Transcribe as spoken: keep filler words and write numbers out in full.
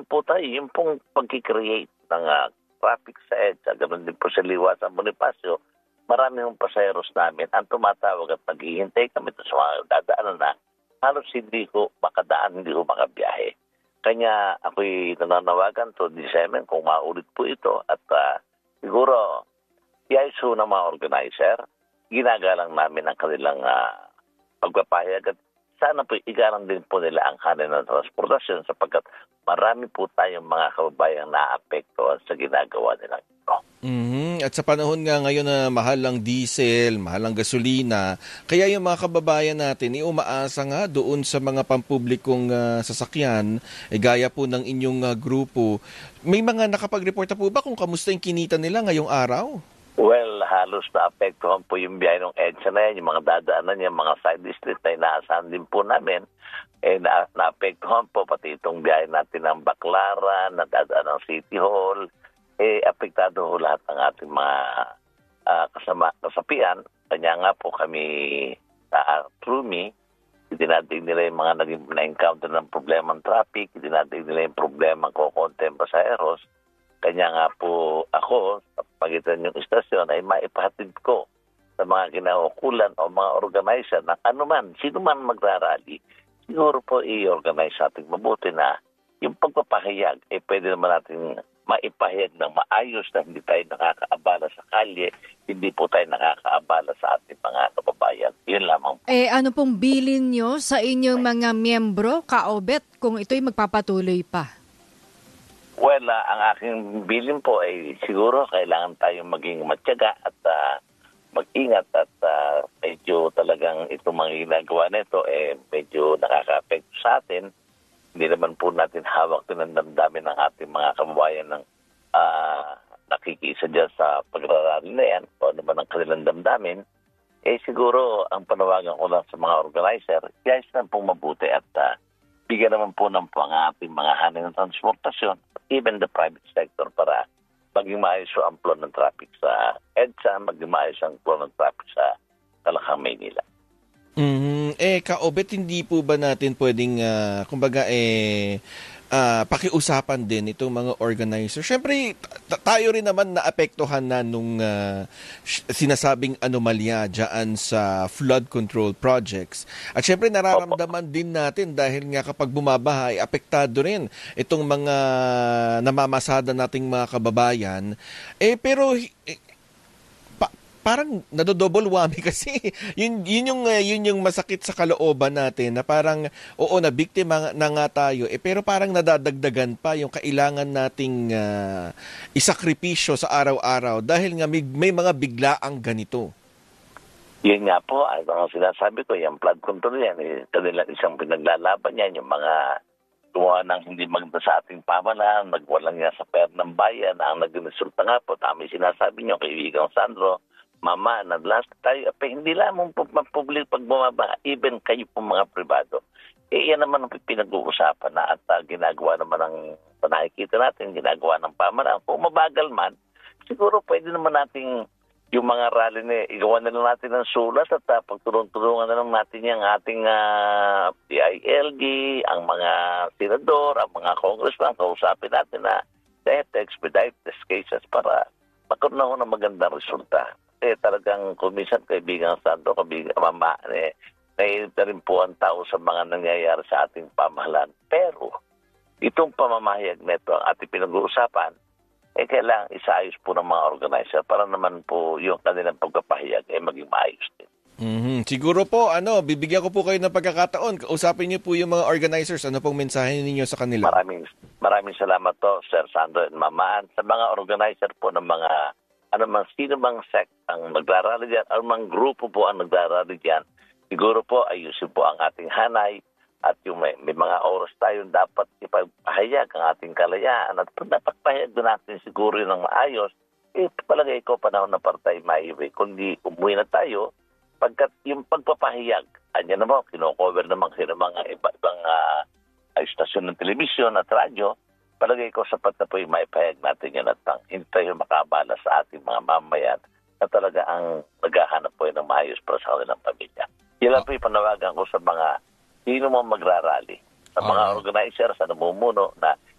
naman po tayo, yung pong pag-create ng uh, traffic sa EDSA, ganoon din po sa Liwasan Bonifacio, marami yung pasayeros namin ang tumatawag at naghihintay kami sa mga dadaanan na halos hindi ko makadaan, hindi ko makabiyahe. Kanya ako'y nananawagan to December kung maulit po ito at uh, siguro i-I S O ng mga organizer, ginagalang namin ang kanilang uh, pagpapahayag at sana po igalang din po nila ang kanilang transportasyon sapagkat marami po tayong mga kababayang naapektuhan sa ginagawa nilang ito. Mm-hmm. At sa panahon nga ngayon na mahal ang diesel, mahal ang gasolina, kaya yung mga kababayan natin, eh, umaasa nga doon sa mga pampublikong uh, sasakyan, eh, gaya po ng inyong uh, grupo. May mga nakapag-reporta po ba kung kamusta yung kinita nila ngayong araw? Well, halos naapektuhan po yung biyahe ng EDSA na yan, yung mga dadaanan, yung mga side street na inaasahan din po namin. Eh, na, naapektuhan po pati itong biyahe natin ng Baclaran, na dadaan ng City Hall. Eh, apektado ho lahat ng ating mga uh, kasama, kasapian. Kanya nga po kami sa Trumi, itinadig nila yung mga naging na-encounter ng problema ng traffic, itinadig nila yung problema ko konting pasaheros. Kanya nga po ako, sa pagitan yung istasyon, ay maipahatid ko sa mga kinaukulan o mga organizer na anuman, sino man magrarally, siguro po i-organize natin mabuti na yung pagpapahayag, eh pwede naman natin maipahayag ng maayos na hindi tayo nakakaabala sa kalye, hindi po tayo nakakaabala sa ating mga kababayan. Yun lamang po. Eh ano pong bilin nyo sa inyong mga miyembro, kaobet, kung ito'y magpapatuloy pa? Well, uh, ang aking bilin po ay siguro kailangan tayong maging matyaga at uh, mag-ingat at uh, medyo talagang itong mga ginagawa nito eh medyo nakaka-apekto sa atin. Hindi naman po natin hawak din ang damdamin ng ating mga kababayan ng uh, nakikisa dyan sa pagrarally na yan o ano ba ng kanilang damdamin. Eh siguro ang panawagan ko lang sa mga organizer, guys na pong mabuti at uh, bigyan naman po ng po ang ating mga hanin ng transportasyon, even the private sector para maging maayos ang flow ng traffic sa EDSA, maging maayos ang flow ng traffic sa Kalakang, Maynila. Mm-hmm. Eh, kaobet, hindi po ba natin pwedeng, uh, kumbaga, eh, uh, pakiusapan din itong mga organizer? Siyempre, t- tayo rin naman naapektuhan na nung uh, sinasabing anomalya dyan sa flood control projects. At siyempre, nararamdaman din natin dahil nga kapag bumabaha, ay apektado rin itong mga namamasada nating mga kababayan. Eh, pero... Eh, parang nadodouble whammy kasi yun yun yung uh, yun yung masakit sa kalooban natin na parang oo na biktima na nga tayo eh pero parang nadadagdagan pa yung kailangan nating uh, isakripisyo sa araw-araw dahil nga may, may mga biglaang ganito. Yun nga po, ang sinasabi ko, yung flood control yan, eh, kanilang isang pinaglalaban yan, yung mga gumawa ng hindi maganda sa ating pamahalaan, nagwalang nga sa pera ng bayan, ang nag-resulta nga po, tama yung sinasabi nyo, kaibigang Sandro, Mama, nag-last tayo. Pero hindi lamang po public pag bumaba, even kayo po mga privado. Eh, yan naman ang pinag-uusapan na at uh, ginagawa naman ng nakikita natin, ginagawa ng pamahalaan. Kung mabagal man, siguro pwede naman nating yung mga rally na igawa na lang natin ng sulat at uh, pagtulong-tulungan na lang natin yung ating uh, D I L G, ang mga senador, ang mga congressman, kausapin natin na they have to expedite these cases para magkaroon na ng magandang resulta. Eh, talagang kumisan kaibigan Santo, kaibigan Mama, eh, naiinip na rin po ang tao sa mga nangyayari sa ating pamahalaan. Pero, itong pamamahayag nito ang ating pinag-uusapan, eh, kailangan isaayos po ng mga organizer para naman po yung kanilang pagpapahayag ay eh, maging maayos din. Mm-hmm. Siguro po, ano, bibigyan ko po kayo ng pagkakataon. Usapin niyo po yung mga organizers. Ano pong mensahe ninyo sa kanila? Maraming, maraming salamat to, Sir Sandro and Mama. Sa mga organizer po ng mga ano man, sino mang sect ang nagrarally dyan, ano mang grupo po ang nagrarally dyan, siguro po ayusin po ang ating hanay at yung may, may mga oras tayo dapat ipagpahayag ang ating kalayaan at pag napagpahayag doon natin siguro ng maayos, eh palagay ko panahon na partay maiwi. Kundi umuwi na tayo, pagkat yung pagpapahayag, anya naman, kino-cover naman sila mga iba-ibang uh, istasyon ng telebisyon at radyo, palagay ko sapat na po yung maipahayag natin yan at hindi tayo makabala sa ating mga mamayan na talaga ang naghahanap po ng maayos para sa kanilang pamilya. Yan lang po yung panawagan ko sa mga sino mo magrarally, sa mga Alright. organizer, sa namumuno na